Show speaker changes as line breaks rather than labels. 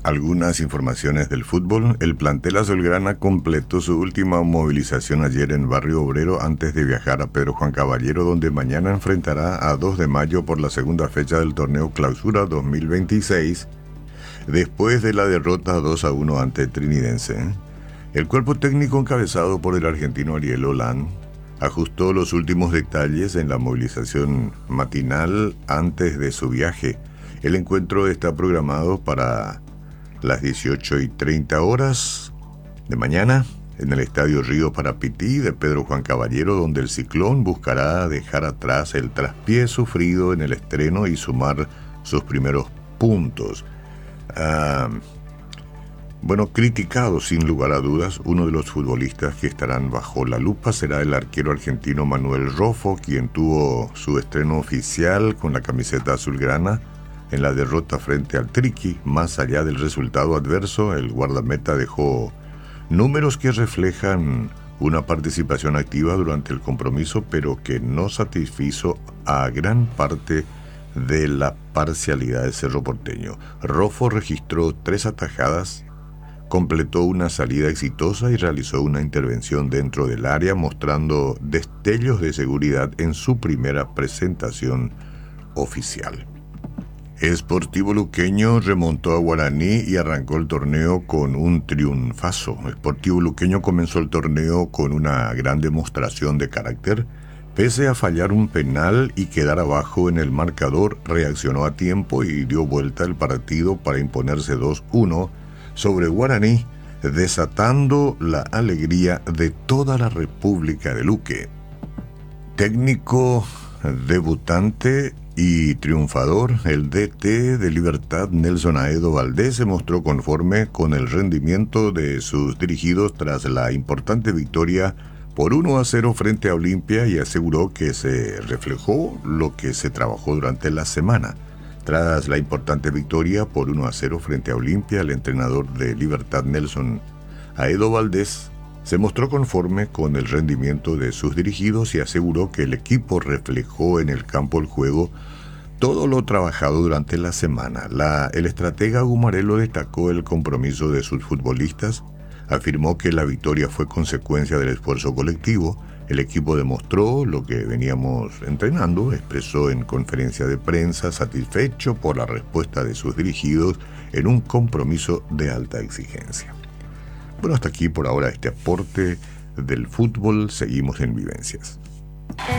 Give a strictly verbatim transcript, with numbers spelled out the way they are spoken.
algunas informaciones del fútbol. El plantel azulgrana completó su última movilización ayer en Barrio Obrero antes de viajar a Pedro Juan Caballero, donde mañana enfrentará a dos de mayo por la segunda fecha del torneo Clausura dos mil veintiséis, después de la derrota dos a uno ante Trinidense. El cuerpo técnico encabezado por el argentino Ariel Holland ajustó los últimos detalles en la movilización matinal antes de su viaje. El encuentro está programado para las dieciocho y treinta horas de mañana en el Estadio Río Parapití de Pedro Juan Caballero, donde el Ciclón buscará dejar atrás el traspié sufrido en el estreno y sumar sus primeros puntos. Ah, bueno, criticado sin lugar a dudas, uno de los futbolistas que estarán bajo la lupa será el arquero argentino Manuel Roffo, quien tuvo su estreno oficial con la camiseta azulgrana en la derrota frente al Triqui. Más allá del resultado adverso, el guardameta dejó números que reflejan una participación activa durante el compromiso, pero que no satisfizo a gran parte de la parcialidad de Cerro Porteño. Roffo registró tres atajadas, completó una salida exitosa y realizó una intervención dentro del área, mostrando destellos de seguridad en su primera presentación oficial. Sportivo Luqueño remontó a Guaraní y arrancó el torneo con un triunfazo. Sportivo Luqueño comenzó el torneo con una gran demostración de carácter. Pese a fallar un penal y quedar abajo en el marcador, reaccionó a tiempo y dio vuelta el partido para imponerse dos uno sobre Guaraní, desatando la alegría de toda la República de Luque. Técnico debutante y triunfador, el D T de Libertad, Nelson Aedo Valdés, se mostró conforme con el rendimiento de sus dirigidos tras la importante victoria por uno a cero frente a Olimpia y aseguró que se reflejó lo que se trabajó durante la semana. Tras la importante victoria por uno a cero frente a Olimpia, el entrenador de Libertad, Nelson Aedo Valdés, se mostró conforme con el rendimiento de sus dirigidos y aseguró que el equipo reflejó en el campo el juego todo lo trabajado durante la semana. La, el estratega Gumarelo destacó el compromiso de sus futbolistas, afirmó que la victoria fue consecuencia del esfuerzo colectivo. El equipo demostró lo que veníamos entrenando, expresó en conferencia de prensa satisfecho por la respuesta de sus dirigidos en un compromiso de alta exigencia. Bueno, hasta aquí por ahora este aporte del fútbol. Seguimos en Vivencias.